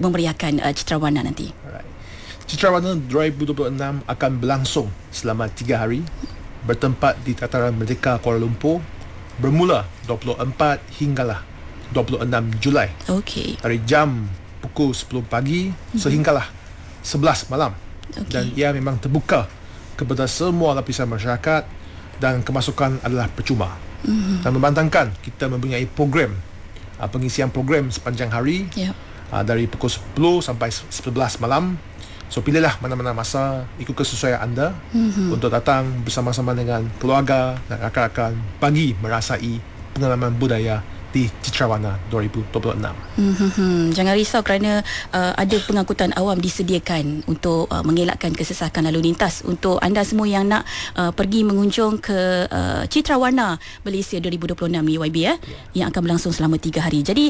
memeriahkan Citrawarna nanti? Alright. Citrawarna 2026 akan berlangsung selama 3 hari, bertempat di Dataran Merdeka Kuala Lumpur, bermula 24 hinggalah 26 Julai. Okey. Dari jam pukul 10 pagi sehinggalah 11 malam. Okay. Dan ia memang terbuka kepada semua lapisan masyarakat dan kemasukan adalah percuma. Dan membantangkan kita mempunyai program, pengisian program sepanjang hari, dari pukul 10 sampai 11 malam. So pilihlah mana-mana masa ikut kesesuaian anda untuk datang bersama-sama dengan keluarga dan rakan-rakan bagi merasai pengalaman budaya di Citrawarna 2026. Jangan risau kerana ada pengangkutan awam disediakan untuk mengelakkan kesesakan lalu lintas untuk anda semua yang nak pergi mengunjung ke Citrawarna Malaysia 2026 ni, YB yang akan berlangsung selama 3 hari. Jadi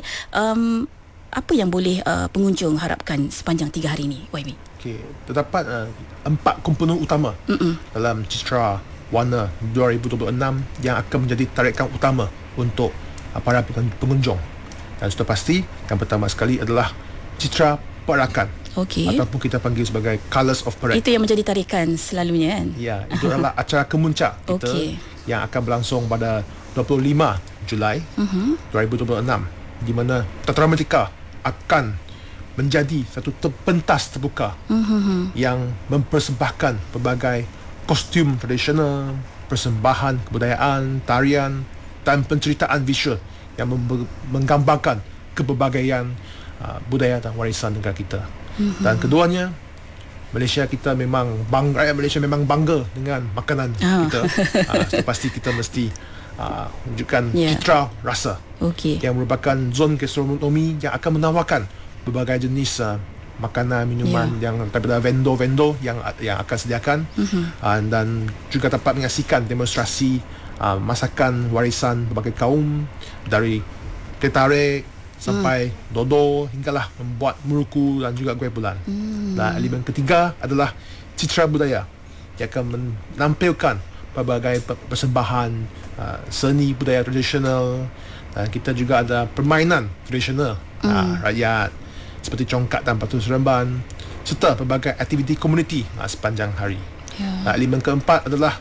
apa yang boleh pengunjung harapkan sepanjang 3 hari ni, YB? Okay, terdapat 4 komponen utama dalam Citrawarna 2026 yang akan menjadi tarikan utama untuk para pengunjung. Dan sudah pasti yang pertama sekali adalah Citra Perakan, ataupun kita panggil sebagai Colours of Parade. Itu yang menjadi tarikan selalunya kan? Ya, itu adalah acara kemuncak kita yang akan berlangsung pada 25 Julai 2026, di mana Dataran Merdeka akan menjadi satu pentas terbuka yang mempersembahkan pelbagai kostum tradisional, persembahan kebudayaan, tarian dan penceritaan visual yang menggambarkan kepelbagaian budaya dan warisan negara kita. Dan keduanya, Malaysia kita memang rakyat Malaysia memang bangga dengan makanan kita. So pasti kita mesti menunjukkan citra rasa yang merupakan zon gastronomi yang akan menawarkan berbagai jenis makanan, minuman yang daripada vendor-vendor yang akan sediakan, dan juga dapat menyaksikan demonstrasi masakan warisan berbagai kaum, dari teh tarik sampai dodo hinggalah membuat muruku dan juga kuih bulan. Dan elemen ketiga adalah citra budaya yang akan menampilkan pelbagai persembahan seni budaya tradisional, dan kita juga ada permainan tradisional rakyat seperti congkak dan batu seremban, serta pelbagai aktiviti komuniti sepanjang hari. Elemen keempat adalah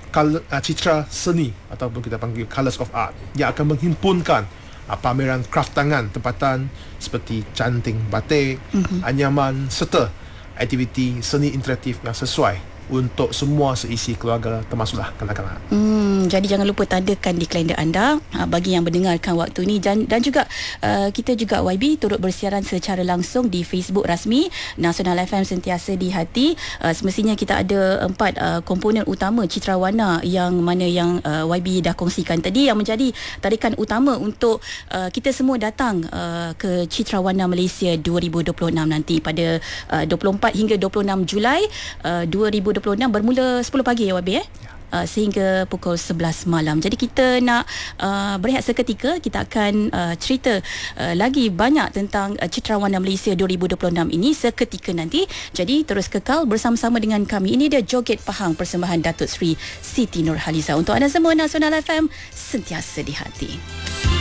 citra seni ataupun kita panggil Colours of Art yang akan menghimpunkan pameran kraft tangan tempatan seperti canting batik, anyaman, serta aktiviti seni interaktif yang sesuai untuk semua seisi keluarga, termasuklah kanak-kanak. Jadi jangan lupa tandakan di kalender anda bagi yang mendengarkan waktu ni, dan juga kita juga YB turut bersiaran secara langsung di Facebook rasmi Nasional FM Sentiasa di Hati. Semestinya kita ada 4 komponen utama Citrawarna yang mana yang YB dah kongsikan tadi, yang menjadi tarikan utama untuk kita semua datang ke Citrawarna Malaysia 2026 nanti pada 24 hingga 26 Julai 2026 bermula 10 pagi ya YB sehingga pukul 11 malam. Jadi kita nak berehat seketika, kita akan cerita lagi banyak tentang Citrawarna Malaysia 2026 ini seketika nanti. Jadi terus kekal bersama-sama dengan kami. Ini dia Joget Pahang persembahan Datuk Seri Siti Nurhaliza untuk anda semua. Nasional FM Sentiasa di Hati.